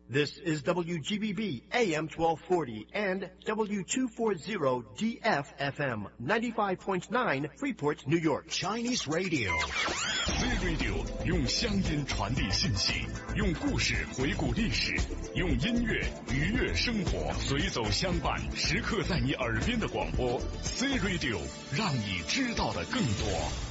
This is WGBB AM 1240 and W240 DFFM 95.9 Freeport, New York. Chinese Radio. Z Radio 用乡音传递信息，用故事回顾历史，用音乐愉悦生活，随走相伴，时刻在你耳边的广播。Z Radio 让你知道的更多。